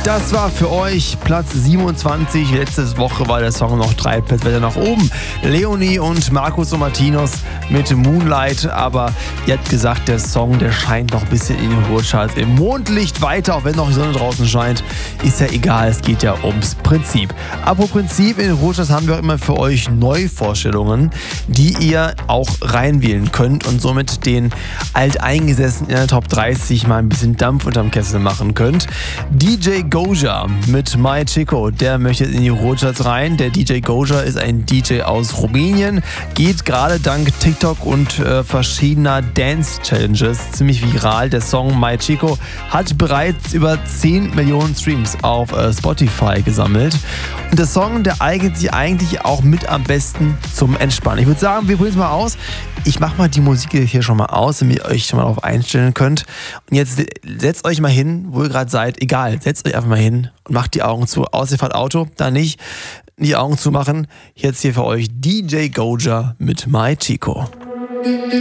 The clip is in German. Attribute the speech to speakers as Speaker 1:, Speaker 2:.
Speaker 1: Das war für euch Platz 27. Letzte Woche war der Song noch 3 Plätze weiter nach oben. Leonie und Marcus und Martinus mit Moonlight. Aber ihr habt gesagt, der Song, der scheint noch ein bisschen in den Ruhrcharts im Mondlicht weiter, auch wenn noch die Sonne draußen scheint. Ist ja egal, es geht ja ums Prinzip. Apropos Prinzip, in den Ruhrcharts haben wir auch immer für euch Neuvorstellungen, die ihr auch reinwählen könnt und somit den Alteingesessenen in der Top 30 mal ein bisschen Dampf unterm Kessel machen könnt. DJ Goja mit My Chico, der möchte in die Ruhrcharts rein. Der DJ Goja ist ein DJ aus Rumänien, geht gerade dank TikTok und verschiedener Dance-Challenges ziemlich viral. Der Song My Chico hat bereits über 10 Millionen Streams auf Spotify gesammelt. Und der Song, der eignet sich eigentlich auch mit am besten zum Entspannen. Ich würde sagen, wir probieren es mal aus. Ich mache mal die Musik hier schon mal aus, damit ihr euch schon mal darauf einstellen könnt. Und jetzt setzt euch mal hin, wo ihr gerade seid. Egal, setzt euch einfach mal hin und macht die Augen zu. Außer ihr fahrt Auto, da nicht die Augen zu machen. Jetzt hier für euch DJ Goja mit My Chico.